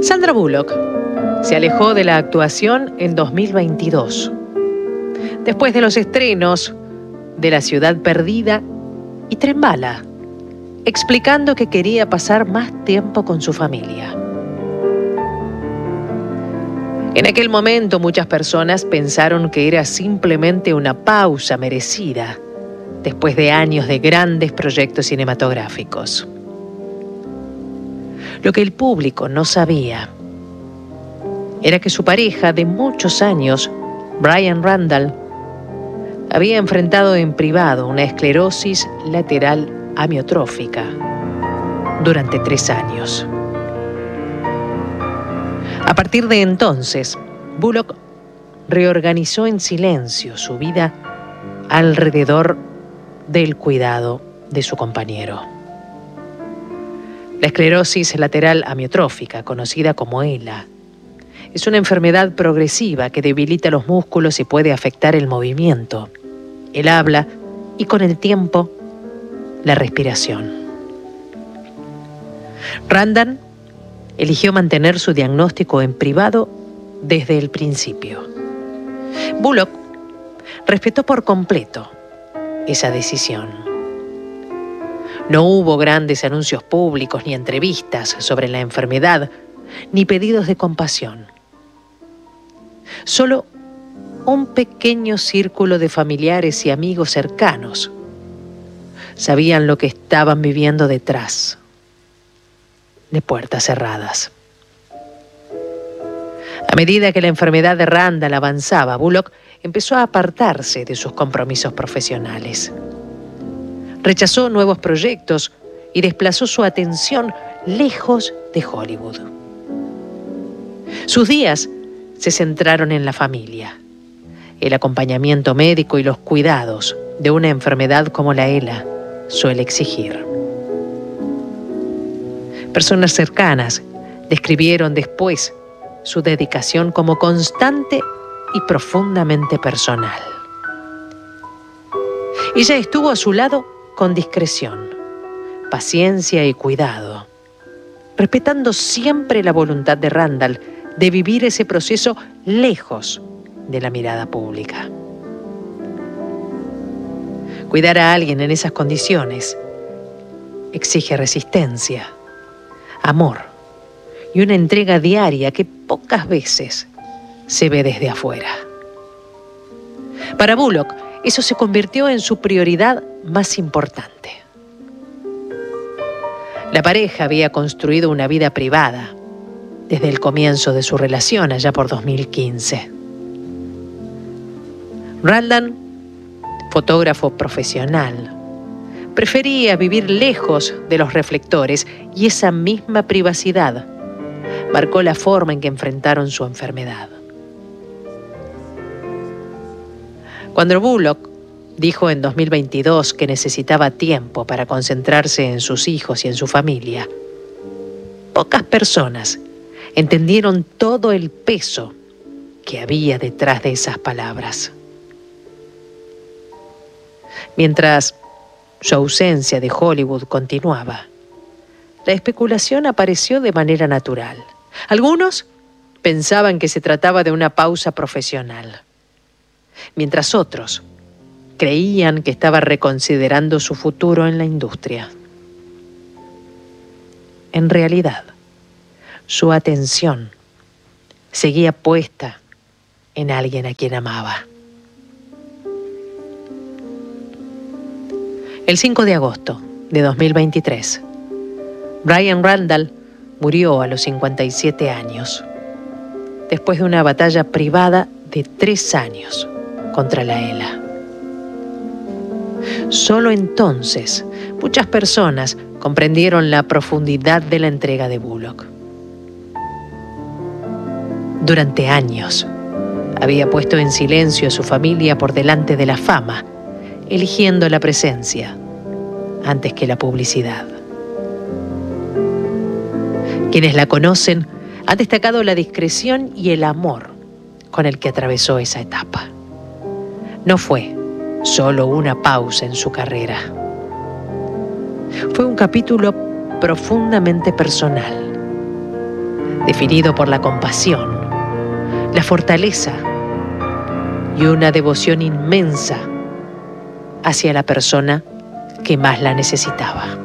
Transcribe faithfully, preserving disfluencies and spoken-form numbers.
Sandra Bullock se alejó de la actuación en dos mil veintidós, después de los estrenos de La Ciudad Perdida y Tren Bala, explicando que quería pasar más tiempo con su familia. En aquel momento muchas personas pensaron que era simplemente una pausa merecida después de años de grandes proyectos cinematográficos. Lo que el público no sabía era que su pareja de muchos años, Brian Randall, había enfrentado en privado una esclerosis lateral amiotrófica durante tres años. A partir de entonces, Bullock reorganizó en silencio su vida alrededor del cuidado de su compañero. La esclerosis lateral amiotrófica, conocida como E L A, es una enfermedad progresiva que debilita los músculos y puede afectar el movimiento, el habla y, con el tiempo, la respiración. Randall eligió mantener su diagnóstico en privado desde el principio. Bullock respetó por completo esa decisión. No hubo grandes anuncios públicos ni entrevistas sobre la enfermedad, ni pedidos de compasión. Solo un pequeño círculo de familiares y amigos cercanos sabían lo que estaban viviendo detrás de puertas cerradas. A medida que la enfermedad de Randall avanzaba, Bullock empezó a apartarse de sus compromisos profesionales. Rechazó nuevos proyectos y desplazó su atención lejos de Hollywood. Sus días se centraron en la familia, el acompañamiento médico y los cuidados de una enfermedad como la E L A suele exigir. Personas cercanas describieron después su dedicación como constante y profundamente personal. Ella estuvo a su lado con discreción, paciencia y cuidado, respetando siempre la voluntad de Randall de vivir ese proceso lejos de la mirada pública. Cuidar a alguien en esas condiciones exige resistencia, amor y una entrega diaria que pocas veces se ve desde afuera. Para Bullock, eso se convirtió en su prioridad más importante. La pareja había construido una vida privada desde el comienzo de su relación, allá por dos mil quince. Randall, fotógrafo profesional, prefería vivir lejos de los reflectores y esa misma privacidad marcó la forma en que enfrentaron su enfermedad. Cuando Bullock dijo en dos mil veintidós que necesitaba tiempo para concentrarse en sus hijos y en su familia, pocas personas entendieron todo el peso que había detrás de esas palabras. Mientras su ausencia de Hollywood continuaba, la especulación apareció de manera natural. Algunos pensaban que se trataba de una pausa profesional, mientras otros creían que estaba reconsiderando su futuro en la industria. En realidad, su atención seguía puesta en alguien a quien amaba. El cinco de agosto de dos mil veintitrés, Brian Randall murió a los cincuenta y siete años, después de una batalla privada de tres años contra la E L A. Solo entonces muchas personas comprendieron la profundidad de la entrega de Bullock. Durante años había puesto en silencio a su familia por delante de la fama, eligiendo la presencia antes que la publicidad. Quienes la conocen han destacado la discreción y el amor con el que atravesó esa etapa. No fue solo una pausa en su carrera. Fue un capítulo profundamente personal, definido por la compasión, la fortaleza y una devoción inmensa hacia la persona que más la necesitaba.